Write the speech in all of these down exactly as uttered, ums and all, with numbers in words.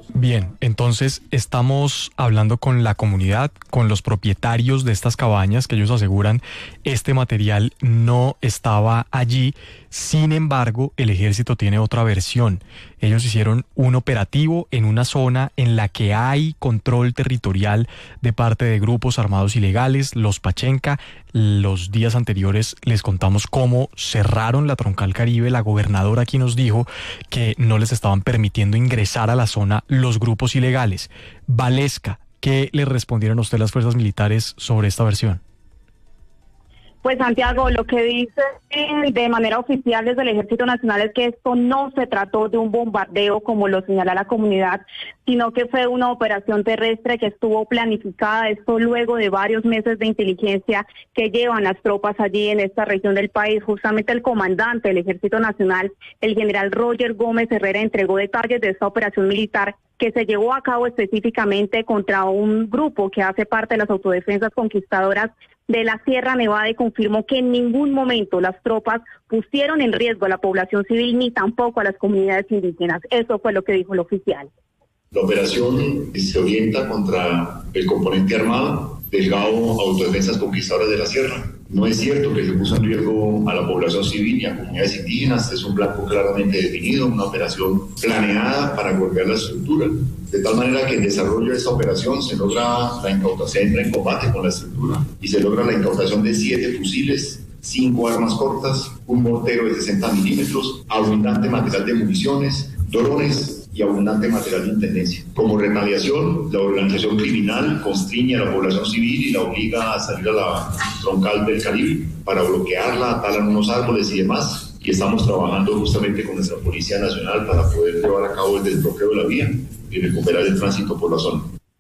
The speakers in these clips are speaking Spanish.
Bien, entonces estamos hablando con la comunidad, con los propietarios de estas cabañas, que ellos aseguran este material no estaba allí. Sin embargo, el ejército tiene otra versión. Ellos hicieron un operativo en una zona en la que hay control territorial de parte de grupos armados ilegales, los Pachenca. Los días anteriores les contamos cómo cerraron la Troncal Caribe. La gobernadora aquí nos dijo que no les estaban permitiendo ingresar a la zona los grupos ilegales. Valesca, ¿qué le respondieron a usted las fuerzas militares sobre esta versión? Pues Santiago, lo que dice de manera oficial desde el Ejército Nacional es que esto no se trató de un bombardeo como lo señala la comunidad, sino que fue una operación terrestre que estuvo planificada, esto luego de varios meses de inteligencia que llevan las tropas allí en esta región del país. Justamente el comandante del Ejército Nacional, el general Roger Gómez Herrera, entregó detalles de esta operación militar que se llevó a cabo específicamente contra un grupo que hace parte de las autodefensas conquistadoras de la Sierra Nevada, y confirmó que en ningún momento las tropas pusieron en riesgo a la población civil ni tampoco a las comunidades indígenas. Eso fue lo que dijo el oficial. La operación se orienta contra el componente armado del G A O Autodefensas Conquistadoras de la Sierra. No es cierto que se puso en riesgo a la población civil y a comunidades indígenas. Es un blanco claramente definido, una operación planeada para golpear la estructura. De tal manera que en desarrollo de esta operación se logra la incautación, se entra en combate con la estructura y se logra la incautación de siete fusiles, cinco armas cortas, un mortero de sesenta milímetros, abundante material de municiones, drones y abundante material de intendencia. Como retaliación, la organización criminal constriñe a la población civil y la obliga a salir a la Troncal del Caribe para bloquearla, talan unos árboles y demás. Y estamos trabajando justamente con nuestra Policía Nacional para poder llevar a cabo el desbloqueo de la vía y recuperar el tránsito por la zona.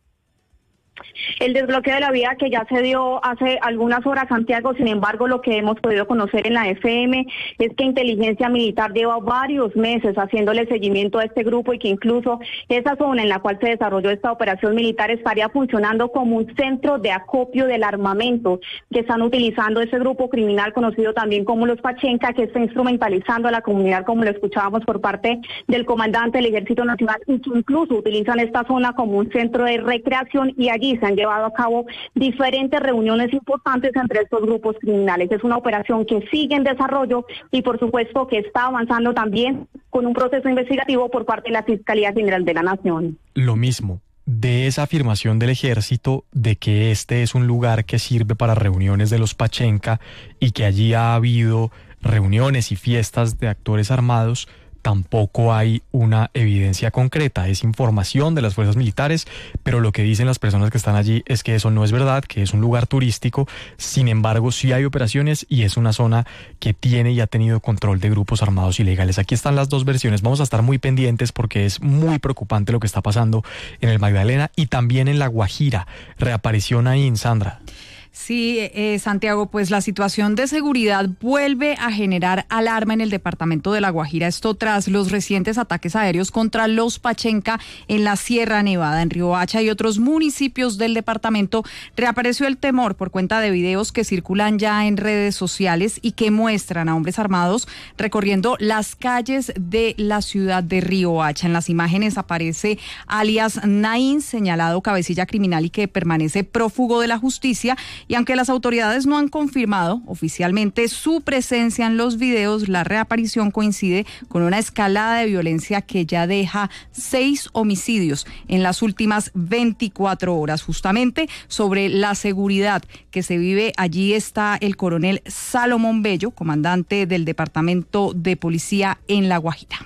El desbloqueo de la vía que ya se dio hace algunas horas, Santiago. Sin embargo, lo que hemos podido conocer en la F M es que Inteligencia Militar lleva varios meses haciéndole seguimiento a este grupo y que incluso esa zona en la cual se desarrolló esta operación militar estaría funcionando como un centro de acopio del armamento que están utilizando ese grupo criminal conocido también como los Pachenca, que está instrumentalizando a la comunidad, como lo escuchábamos por parte del comandante del Ejército Nacional, y que incluso utilizan esta zona como un centro de recreación, y allí se han llevado a cabo diferentes reuniones importantes entre estos grupos criminales. Es una operación que sigue en desarrollo y por supuesto que está avanzando también con un proceso investigativo por parte de la Fiscalía General de la Nación. Lo mismo, de esa afirmación del ejército de que este es un lugar que sirve para reuniones de los Pachenca y que allí ha habido reuniones y fiestas de actores armados, tampoco hay una evidencia concreta. Es información de las fuerzas militares, pero lo que dicen las personas que están allí es que eso no es verdad, que es un lugar turístico. Sin embargo, sí hay operaciones y es una zona que tiene y ha tenido control de grupos armados ilegales. Aquí están las dos versiones. Vamos a estar muy pendientes porque es muy preocupante lo que está pasando en el Magdalena y también en La Guajira. Reapareció Naín, Sandra. Sí, eh, Santiago, pues la situación de seguridad vuelve a generar alarma en el departamento de La Guajira. Esto tras los recientes ataques aéreos contra los Pachenca en la Sierra Nevada, en Riohacha y otros municipios del departamento. Reapareció el temor por cuenta de videos que circulan ya en redes sociales y que muestran a hombres armados recorriendo las calles de la ciudad de Riohacha. En las imágenes aparece alias Naín, señalado cabecilla criminal y que permanece prófugo de la justicia. Y aunque las autoridades no han confirmado oficialmente su presencia en los videos, la reaparición coincide con una escalada de violencia que ya deja seis homicidios en las últimas veinticuatro horas. Justamente sobre la seguridad que se vive allí está el coronel Salomón Bello, comandante del Departamento de Policía en La Guajira.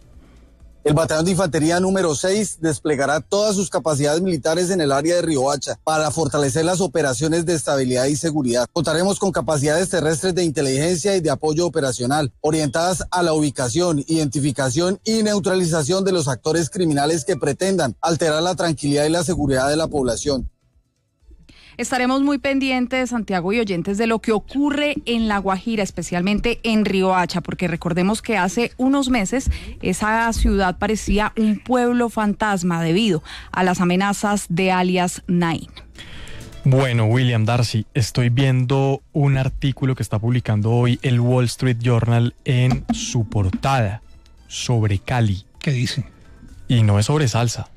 El batallón de infantería número seis desplegará todas sus capacidades militares en el área de Riohacha para fortalecer las operaciones de estabilidad y seguridad. Contaremos con capacidades terrestres de inteligencia y de apoyo operacional, orientadas a la ubicación, identificación y neutralización de los actores criminales que pretendan alterar la tranquilidad y la seguridad de la población. Estaremos muy pendientes, Santiago y oyentes, de lo que ocurre en La Guajira, especialmente en Riohacha, porque recordemos que hace unos meses esa ciudad parecía un pueblo fantasma debido a las amenazas de alias Naín. Bueno, William Darcy, estoy viendo un artículo que está publicando hoy el Wall Street Journal en su portada sobre Cali. ¿Qué dice? Y no es sobre salsa.